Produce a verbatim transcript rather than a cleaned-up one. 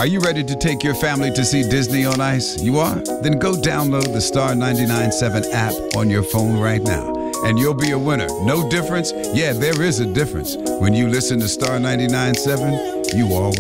Are you ready to take your family to see Disney on Ice? You are? Then go download the Star ninety-nine point seven app on your phone right now, and you'll be a winner. No difference? Yeah, there is a difference. When you listen to Star ninety-nine point seven, you always